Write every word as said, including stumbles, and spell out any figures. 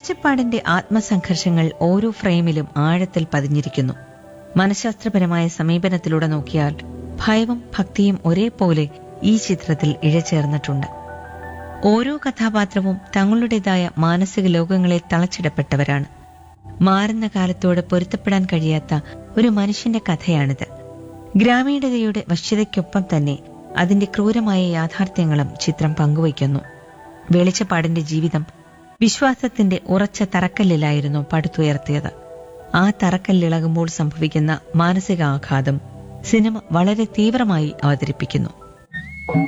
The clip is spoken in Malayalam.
വെളിച്ചപ്പാടിന്റെ ആത്മസംഘർഷങ്ങൾ ഓരോ ഫ്രെയിമിലും ആഴത്തിൽ പതിഞ്ഞിരിക്കുന്നു. മനഃശാസ്ത്രപരമായ സമീപനത്തിലൂടെ നോക്കിയാൽ ഭയവും ഭക്തിയും ഒരേപോലെ ഈ ചിത്രത്തിൽ ഇഴചേർന്നിട്ടുണ്ട്. ഓരോ കഥാപാത്രവും തങ്ങളുടേതായ മാനസിക ലോകങ്ങളിൽ തളച്ചിടപ്പെട്ടവരാണ്. മാറുന്ന കാലത്തോട് പൊരുത്തപ്പെടാൻ കഴിയാത്ത ഒരു മനുഷ്യന്റെ കഥയാണിത്. ഗ്രാമീണതയുടെ വശ്യതയ്ക്കൊപ്പം തന്നെ അതിന്റെ ക്രൂരമായ യാഥാർത്ഥ്യങ്ങളും ചിത്രം പങ്കുവയ്ക്കുന്നു. വെളിച്ചപ്പാടിന്റെ ജീവിതം വിശ്വാസത്തിന്റെ ഉറച്ച തറക്കല്ലിലായിരുന്നു പടുത്തുയർത്തിയത്. ആ തറക്കല്ലിളകുമ്പോൾ സംഭവിക്കുന്ന മാനസിക ആഘാതം സിനിമ വളരെ തീവ്രമായി അവതരിപ്പിക്കുന്നു.